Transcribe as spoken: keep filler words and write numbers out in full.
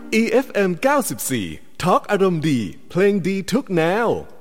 อี เอฟ เอ็ม เก้าสิบสี่ ทอล์กอารมณ์ดีเพลงดีทุกแนว